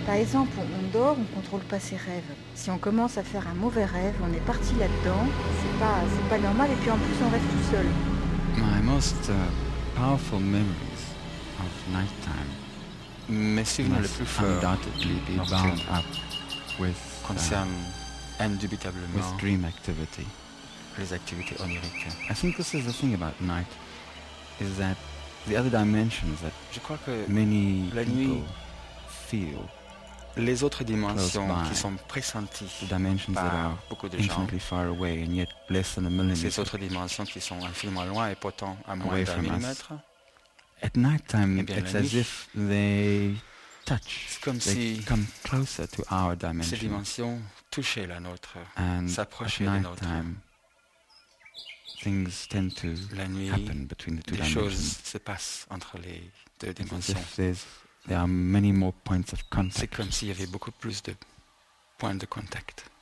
Par exemple, on dort, on ne contrôle pas ses rêves. Si on commence à faire un mauvais rêve, on est parti là-dedans, c'est pas normal et puis en plus on rêve tout seul. My most powerful memories of nighttime Mes souvenirs les must plus forts undoubtedly be bound nocturnes up with concernent with indubitablement dream activity. les activités oniriques. I think this is the thing about night, is that the other dimensions that Je crois que many la people nuit, feel, les autres dimensions Close by. qui sont pressenties the dimensions that par are beaucoup de gens, infinitely far away and yet less than a ces millimeter. autres dimensions qui sont infiniment loin et pourtant à moins Away d'un from us. millimètre, At nighttime, Eh bien, it's la as nuit, if they touch, c'est comme they si come closer to our ces dimension. dimensions touchaient la nôtre, And at s'approchaient des nôtres. nighttime, things tend to La nuit, happen between the two des dimensions. choses se passent entre les deux It's as dimensions. if there are many more points of C'est contact. comme s'il y avait beaucoup plus de points de contact.